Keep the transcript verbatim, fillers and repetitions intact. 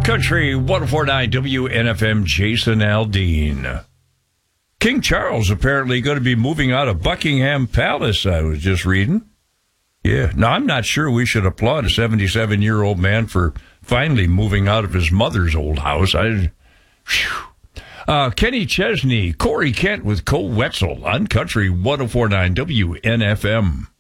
Country one oh four point nine W N F M, Jason Aldean. King Charles apparently going to be moving out of Buckingham Palace, I was just reading. Yeah. Now, I'm not sure we should applaud a seventy-seven-year-old man for finally moving out of his mother's old house. I, whew. Uh, Kenny Chesney, Corey Kent with Cole Wetzel on Country one oh four point nine W N F M.